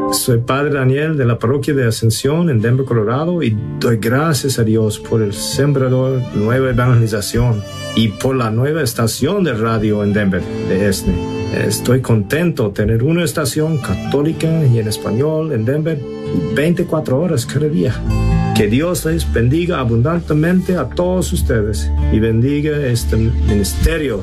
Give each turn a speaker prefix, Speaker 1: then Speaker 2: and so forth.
Speaker 1: Soy Padre Daniel de la Parroquia de Ascensión en Denver, Colorado, y doy gracias a Dios por el Sembrador Nueva Evangelización y por la nueva estación de radio en Denver, de ESNE. Estoy contento de tener una estación católica y en español en Denver y 24 horas cada día. Que Dios les bendiga abundantemente a todos ustedes y bendiga este ministerio